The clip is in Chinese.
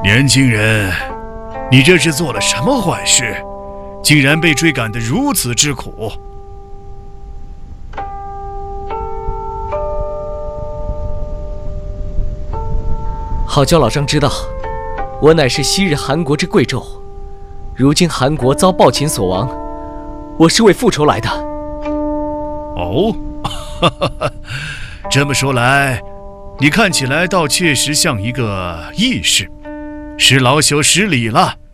年轻人，你这是做了什么坏事，竟然被追赶得如此之苦？ 好叫老张知道，我乃是昔日韩国之贵胄，如今韩国遭暴秦所亡，我是为复仇来的。 哦，这么说来，你看起来倒确实像一个义士，是老朽失礼了。